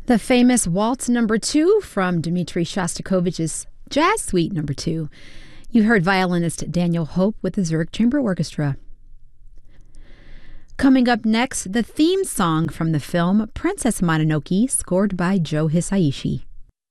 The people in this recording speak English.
The famous Waltz Number 2 from Dmitri Shostakovich's Jazz Suite Number 2. You heard violinist Daniel Hope with the Zurich Chamber Orchestra. Coming up next, the theme song from the film Princess Mononoke, scored by Joe Hisaishi.